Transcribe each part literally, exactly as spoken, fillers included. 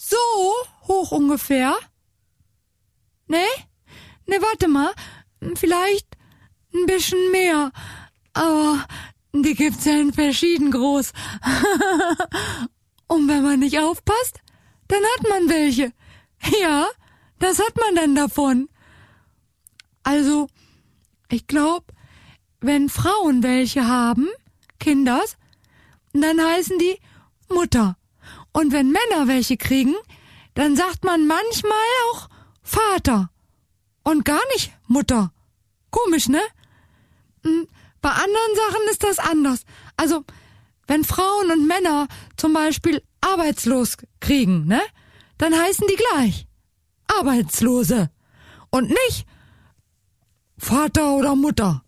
so hoch ungefähr? Nee? Ne, warte mal. Vielleicht ein bisschen mehr. Aber die gibt's ja in verschieden groß. Und wenn man nicht aufpasst, dann hat man welche. Ja, das hat man dann davon. Also, ich glaube, wenn Frauen welche haben, Kinders, dann heißen die Mutter. Und wenn Männer welche kriegen, dann sagt man manchmal auch Vater. Und gar nicht Mutter. Komisch, ne? Bei anderen Sachen ist das anders. Also, wenn Frauen und Männer zum Beispiel arbeitslos kriegen, ne? Dann heißen die gleich Arbeitslose. Und nicht Vater oder Mutter.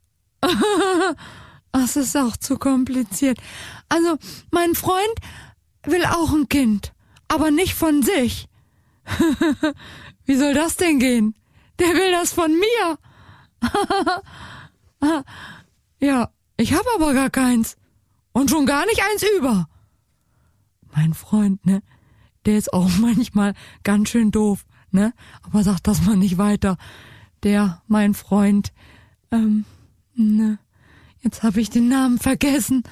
Das ist auch zu kompliziert. Also, mein Freund will auch ein Kind, aber nicht von sich. Wie soll das denn gehen? Der will das von mir. Ja, ich hab aber gar keins. Und schon gar nicht eins über. Mein Freund, ne, der ist auch manchmal ganz schön doof, ne, aber sagt das mal nicht weiter. Der, mein Freund, ähm, ne, jetzt hab ich den Namen vergessen.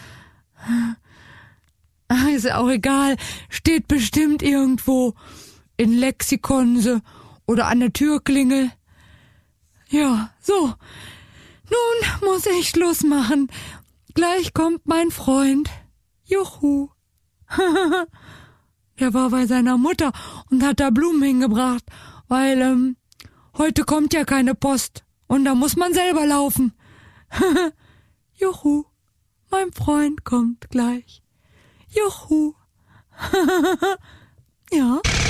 Ist ja auch egal, steht bestimmt irgendwo in Lexikonse oder an der Türklingel. Ja, so, nun muss ich Schluss machen. Gleich kommt mein Freund. Juhu. Der war bei seiner Mutter und hat da Blumen hingebracht, weil, ähm, heute kommt ja keine Post und da muss man selber laufen. Juhu. Mein Freund kommt gleich. Juhu. Ja.